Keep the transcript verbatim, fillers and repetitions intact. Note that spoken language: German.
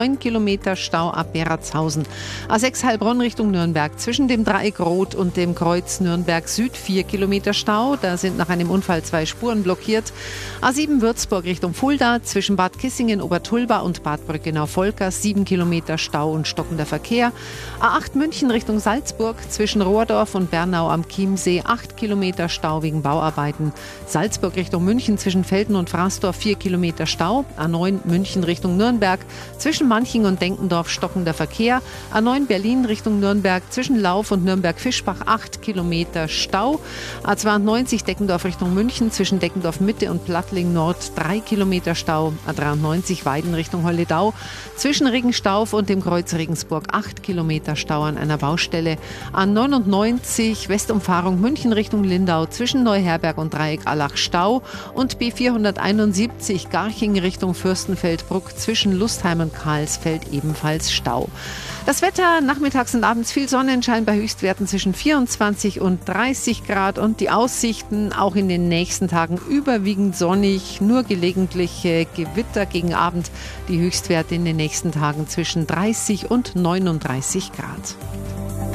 neun Kilometer Stau ab Beratshausen. A sechs Heilbronn Richtung Nürnberg zwischen dem Dreieck Rot und dem Kreuz Nürnberg Süd vier Kilometer Stau. Da sind nach einem Unfall zwei Spuren blockiert. A sieben Würzburg Richtung Fulda zwischen Bad Kissingen, Obertulba und Bad Brückenau-Volkers sieben Kilometer Stau und stockender Verkehr. A acht München Richtung Salzburg zwischen Rohrdorf und Bernau am Chiemsee acht Kilometer Stau wegen Bauarbeiten. Salzburg Richtung München zwischen Velden und Fraßdorf vier Kilometer Stau. A neun München Richtung Nürnberg zwischen Manching und Denkendorf stockender Verkehr. A neun Berlin Richtung Nürnberg zwischen Lauf und Nürnberg-Fischbach acht Kilometer Stau. A zweiundneunzig Deckendorf Richtung München zwischen Deckendorf Mitte und Plattling Nord drei Kilometer Stau. A dreiundneunzig Weiden Richtung Holledau zwischen Regenstauf und dem Kreuz Regensburg acht Kilometer Stau an einer Baustelle. A neunundneunzig Westumfahrung München Richtung Lindau zwischen Neuherberg und Dreieck Allach Stau und B vierhunderteinundsiebzig Garching Richtung Fürstenfeldbruck zwischen Lustheim und Karlsfeld ebenfalls Stau. Das Wetter, nachmittags und abends viel Sonnenschein bei Höchstwerten zwischen vierundzwanzig und dreißig Grad und die Aussichten auch in den nächsten Tagen überwiegend sonnig, nur gelegentliche Gewitter gegen Abend, die Höchstwerte in den nächsten Tagen zwischen dreißig und neununddreißig Grad.